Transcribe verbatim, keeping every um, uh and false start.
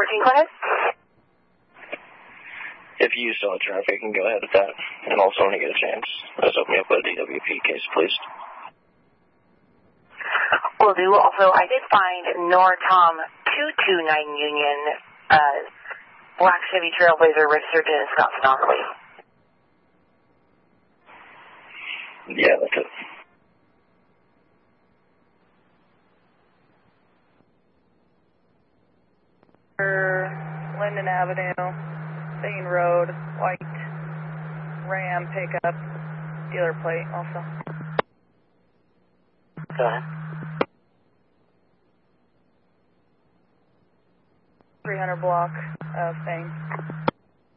fourteen, go ahead. If you saw traffic, you can go ahead with that. And also, when you get a chance, let's open me up a D W P case, please. Will do. Also, I did find Nortom two two nine Union, uh, black Chevy Trailblazer registered in Scottsdale, Knoxley. Yeah, that's it. Linden Avenue, Bain Road, white Ram pickup, dealer plate also. Go ahead. three hundred block of Bain.